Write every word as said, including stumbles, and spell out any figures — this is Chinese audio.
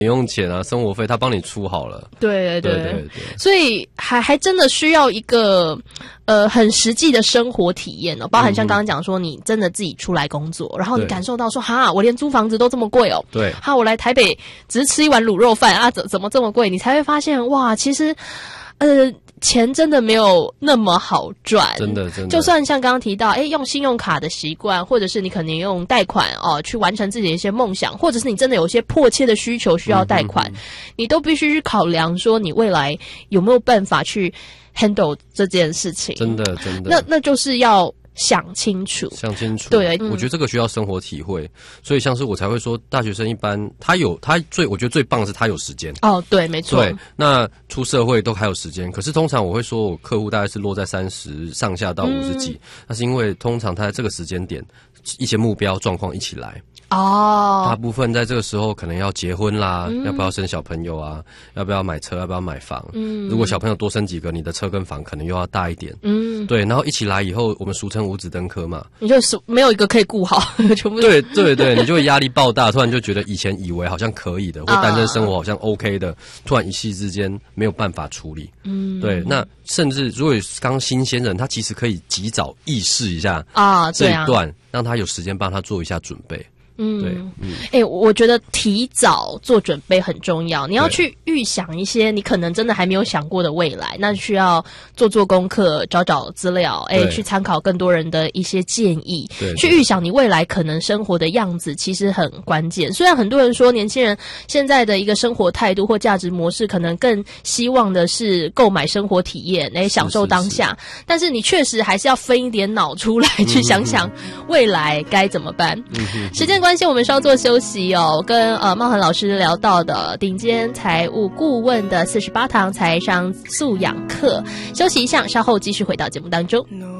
零用钱啊、生活费，他帮你出好了。 对对对, 对对对， 所以还还真的需要一个呃很实际的生活体验哦，包含像刚刚讲说，你真的自己出来工作，然后你感受到说，哈，我连租房子都这么贵哦， 对， 哈，我来台北只是吃一碗卤肉饭啊，怎怎么这么贵？你才会发现，哇，其实呃。钱真的没有那么好赚， 真的真的。 就算像刚刚提到，哎，用信用卡的习惯，或者是你可能用贷款哦去完成自己的一些梦想，或者是你真的有一些迫切的需求需要贷款，嗯、你都必须去考量说你未来有没有办法去 handle 这件事情。 真的真的。 那那就是要想清楚， 想清楚。 对， 我觉得这个需要生活体会，所以像是我才会说，大学生一般他有他最，我觉得最棒的是他有时间。 哦，对，没错。 对，那出社会都还有时间，可是通常我会说，我客户大概是落在三十上下到五十几，那、嗯、是因为通常他在这个时间点，一些目标状况一起来。哦，大部分在这个时候可能要结婚啦，嗯、要不要生小朋友啊？要不要买车？要不要买房？嗯，如果小朋友多生几个，你的车跟房可能又要大一点。嗯，对，然后一起来以后，我们俗称五子登科嘛， 你就是没有一个可以顾好，全部对对对，你就会压力爆大，突然就觉得以前以为好像可以的，或单身生活好像 OK 的，突然一夕之间没有办法处理。嗯，对，那甚至如果刚新鲜人，他其实可以及早意识一下啊这一段，啊、让他有时间帮他做一下准备。嗯，对，嗯， 哎、欸，我觉得提早做准备很重要。你要去预想一些你可能真的还没有想过的未来，那需要做做功课，找找资料，哎、欸，去参考更多人的一些建议，对，去预想你未来可能生活的样子，其实很关键。虽然很多人说年轻人现在的一个生活态度或价值模式，可能更希望的是购买生活体验，哎、欸，享受当下，是是是，但是你确实还是要分一点脑出来，去想想未来该怎么办。嗯、时间关系，我们稍作休息哦。跟呃茂涵老师聊到的顶尖财务顾问的四十八堂财商素养课，休息一下，稍后继续回到节目当中。